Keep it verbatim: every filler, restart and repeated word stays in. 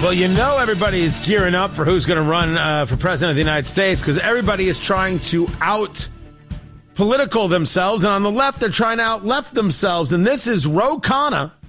Well, you know everybody is gearing up for who's going to run uh, for president of the United States because everybody is trying to out political themselves, and on the left, they're trying to out left themselves. And this is Ro Khanna,